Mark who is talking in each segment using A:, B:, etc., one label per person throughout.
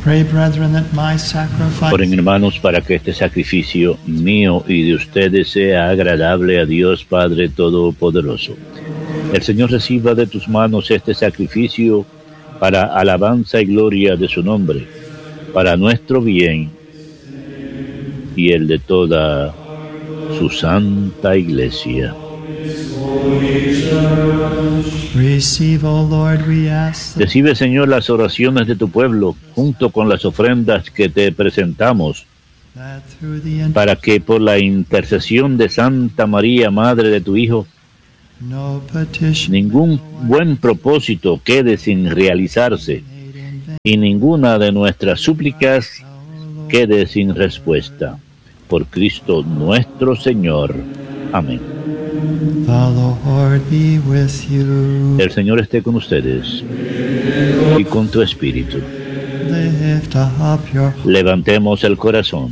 A: Pray, brethren, that my sacrifice...
B: Oren, hermanos, para que este sacrificio mío y de ustedes sea agradable a Dios Padre Todopoderoso. El Señor reciba de tus manos este sacrificio para alabanza y gloria de su nombre, para nuestro bien y el de toda su santa Iglesia.
A: Receive, O Lord, we ask.
B: Recibe, Señor, las oraciones de tu pueblo, junto con las ofrendas que te presentamos,
A: That through the
B: para que por la intercesión de Santa María, Madre de tu Hijo,
A: no petition
B: ningún buen propósito quede sin realizarse y ninguna de nuestras súplicas quede sin respuesta. Por Cristo nuestro Señor. Amén.
A: The Lord be with you.
B: El Señor esté con ustedes y con tu espíritu.
A: Lift up your heart.
B: Levantemos el corazón.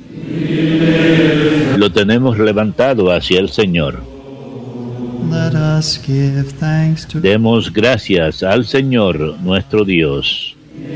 B: Lo tenemos levantado hacia el Señor.
A: Let us give thanks to
B: Demos gracias al Señor nuestro Dios.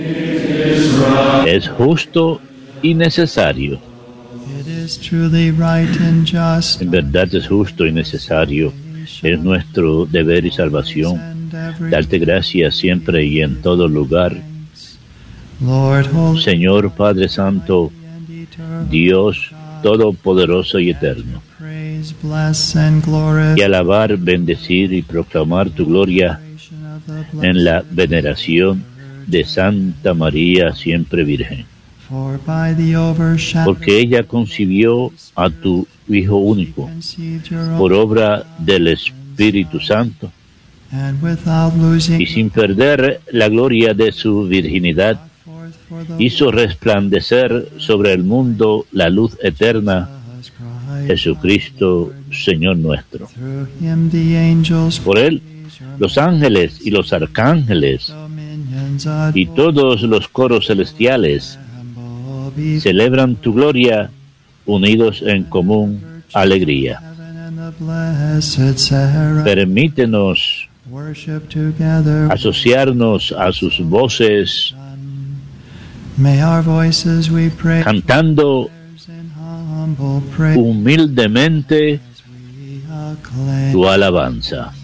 B: Es justo y necesario.
A: It is truly right and just.
B: En verdad es justo y necesario. Es nuestro deber y salvación.
A: And every
B: Darte gracias siempre y en todo lugar.
A: Lord, holy
B: Señor Padre Santo,
A: and eternal,
B: Dios Todopoderoso y Eterno.
A: praise, bless, and glorify
B: Y alabar, bendecir y proclamar tu gloria
A: of the
B: en la veneración de Santa María siempre Virgen.
A: For by the overshadow
B: Porque ella concibió a tu Hijo único
A: conceived your
B: por
A: own,
B: obra del Espíritu Santo,
A: and without losing
B: y sin perder la gloria de su virginidad,
A: forth for the
B: hizo resplandecer sobre el mundo la luz eterna,
A: Jesus Christ.
B: Jesucristo, Señor nuestro.
A: Through him the angels
B: Por él, los ángeles y los arcángeles
A: dominions
B: y todos los coros celestiales
A: be
B: celebran tu gloria, unidos en común alegría.
A: heaven and the blessed seraphim
B: Permítenos
A: worship together.
B: asociarnos a sus voces,
A: May our voices, we pray,
B: cantando
A: in humble praise
B: humildemente
A: we acclaim
B: tu alabanza.